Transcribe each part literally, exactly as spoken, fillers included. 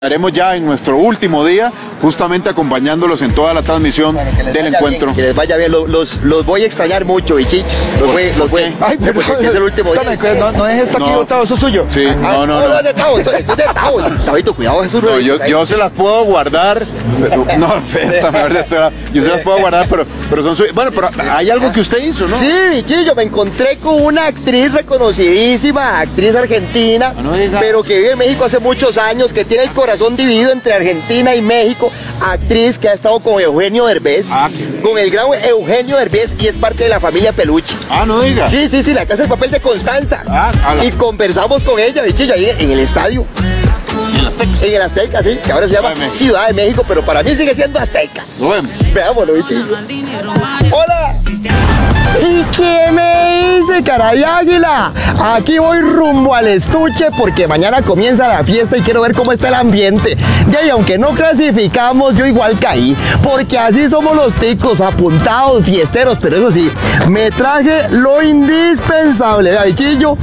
Estaremos ya en nuestro último día, justamente acompañándolos en toda la transmisión del encuentro. Bien, que les vaya bien, los, los, los voy a extrañar mucho, bichich. Los voy, los voy. Ay, pero porque es el último día. No, no dejes esto aquí No. botado, eso es suyo. Sí, Ah, no, no, no, no. es de Tavo, esto, esto es de Tavo. Tabito, cuidado, Jesús. No, yo, yo se las puedo guardar. No, esta, la verdad, esta, yo se las puedo guardar, pero, pero son suyas. Bueno, pero hay algo que usted hizo, ¿no? Sí, bichillo, me encontré con una actriz reconocidísima, actriz argentina, no diga. pero que vive en México hace muchos años, que tiene el corazón dividido entre Argentina y México, actriz que ha estado con Eugenio Derbez, Ah, con el gran Eugenio Derbez, y es parte de la familia Peluche. Ah, no diga. Sí, sí, sí, la casa el papel de Constanza. Ah, ala. Y conversamos con ella, bichillo, ahí en el estadio. ¿Y en las Aztecas? En el Azteca, sí, que ahora se llama Ciudad de México. Ciudad de México, pero para mí sigue siendo Azteca. Lo vemos. Veámoslo, bichillo. ¡Hola! ¿Y qué me dice, caray águila? Aquí voy rumbo al estuche porque mañana comienza la fiesta y quiero ver cómo está el ambiente. De ahí, aunque no clasificamos, yo igual caí, porque así somos los ticos, apuntados, fiesteros, pero eso sí, me traje lo indispensable, vea, bichillo,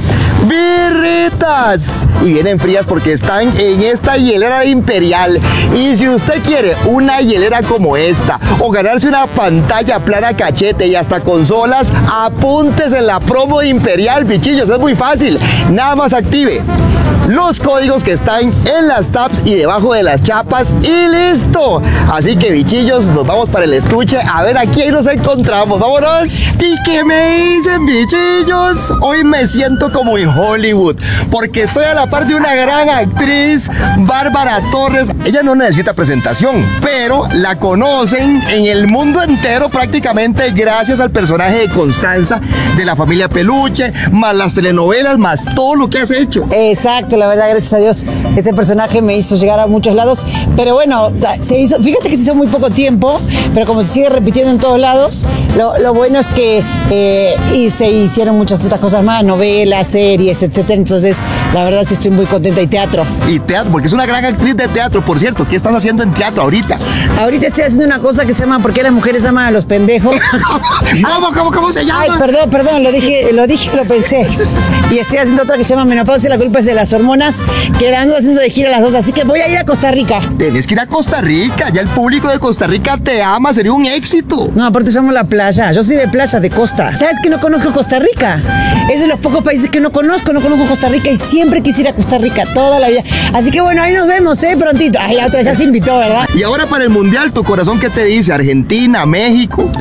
birritas. Y vienen frías porque están en esta hielera de Imperial. Y si usted quiere una hielera como esta, o ganarse una pantalla plana cachete y hasta consolas, apúntese en la promo de Imperial, bichillos, es muy fácil. Nada más active los códigos que están en las tabs y debajo de las chapas y listo. Así que, bichillos, nos vamos para el estuche a ver a quién nos encontramos. ¡Vámonos! ¿Y qué me dicen, bichillos? Hoy me siento como en Hollywood porque estoy a la par de una gran actriz, Bárbara Torres. Ella no necesita presentación, pero la conocen en el mundo entero prácticamente gracias al personaje de Constanza, de la familia Peluche, más las telenovelas, más todo lo que has hecho. Exacto, la verdad, gracias a Dios, ese personaje me hizo llegar a muchos lados, pero bueno, se hizo, fíjate que se hizo muy poco tiempo, pero como se sigue repitiendo en todos lados, lo, lo bueno es que eh, y se hicieron muchas otras cosas más, novelas, series, etcétera, entonces la verdad sí estoy muy contenta. Y teatro. Y teatro, porque es una gran actriz de teatro, por cierto. ¿Qué estás haciendo en teatro ahorita? Ahorita estoy haciendo una cosa que se llama ¿Por qué las mujeres aman a los pendejos? ¿Cómo, cómo, cómo se llama? Ay, perdón, perdón, lo dije, lo dije, lo pensé. Y estoy haciendo otra que se llama Menopausia, la culpa es de las hormonas, que la ando haciendo de gira las dos, así que voy a ir a Costa Rica. Tenés que ir a Costa Rica, ya el público de Costa Rica te ama, sería un éxito. No, aparte somos la playa, yo soy de playa, de costa. ¿Sabes que no conozco Costa Rica? Es de los pocos países que no conozco, no conozco Costa Rica y siempre quise ir a Costa Rica toda la vida. Así que bueno, ahí nos vemos, ¿eh? Prontito. Ay, la otra ya se invitó, ¿verdad? Y ahora para el Mundial, ¿tu corazón qué te dice? ¿Argentina, México?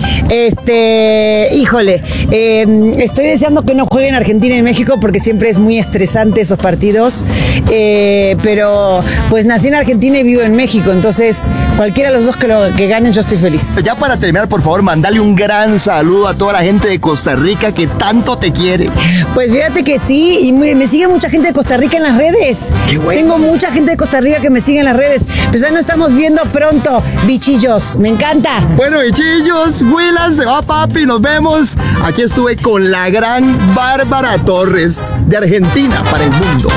Este, híjole, eh, estoy deseando que no jueguen Argentina y México porque siempre es muy estresante esos partidos, eh, pero pues nací en Argentina y vivo en México, entonces cualquiera de los dos que, lo, que ganen yo estoy feliz. Ya para terminar, por favor, mandale un gran saludo a toda la gente de Costa Rica que tanto te quiere. Pues fíjate que sí, y muy, me sigue mucha gente de Costa Rica en las redes. Qué bueno. Tengo mucha gente de Costa Rica que me sigue en las redes. Pues ya nos estamos viendo pronto, bichillos, me encanta. Bueno, bichillos, Willas, se va papi, nos vemos. Aquí estuve con la gran Bárbara Torres, de Argentina para el mundo.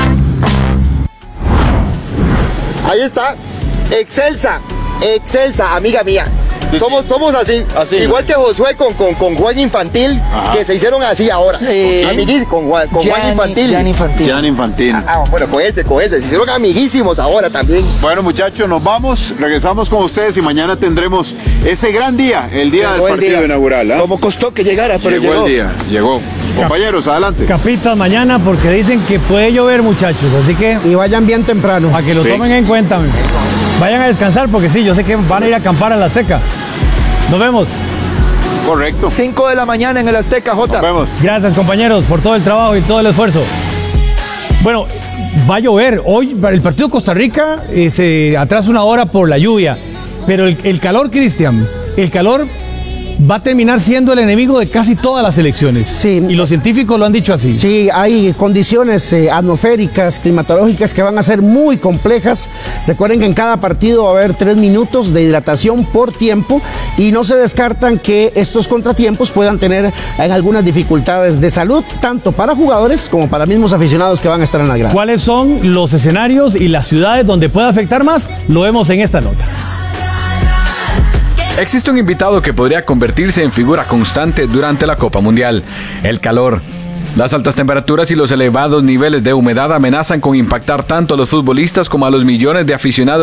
Ahí está, excelsa, excelsa, amiga mía. Somos, somos así, Así. igual que Josué con, con, con Juan Infantil, Ajá. que se hicieron así ahora. Sí. Amiguísimos, con, Juan- con Juan Infantil. Jan Infantil. Jan Infantil. Ah, bueno, con ese, con ese, se hicieron amiguísimos ahora también. Bueno, muchachos, nos vamos, regresamos con ustedes y mañana tendremos ese gran día, el día Llegó del el partido día. inaugural. ¿ah? Como costó que llegara, pero Llegó llegó. el día, llegó. Compañeros, adelante. Capitas mañana porque dicen que puede llover, muchachos, así que Y vayan bien temprano. a que lo Sí. tomen en cuenta. Vayan a descansar porque sí, yo sé que van a ir a acampar a la Azteca. Nos vemos. Correcto. cinco de la mañana en el Azteca, J. Nos vemos. Gracias, compañeros, por todo el trabajo y todo el esfuerzo. Bueno, va a llover. Hoy el partido de Costa Rica eh, se atrasa una hora por la lluvia, pero el, el calor, Cristian, el calor va a terminar siendo el enemigo de casi todas las elecciones. Sí. Y los científicos lo han dicho así. Sí, hay condiciones eh, atmosféricas, climatológicas que van a ser muy complejas. Recuerden que en cada partido va a haber tres minutos de hidratación por tiempo y no se descartan que estos contratiempos puedan tener en algunas dificultades de salud, tanto para jugadores como para mismos aficionados que van a estar en la grada. ¿Cuáles son los escenarios y las ciudades donde puede afectar más? Lo vemos en esta nota. Existe un invitado que podría convertirse en figura constante durante la Copa Mundial: el calor. Las altas temperaturas y los elevados niveles de humedad amenazan con impactar tanto a los futbolistas como a los millones de aficionados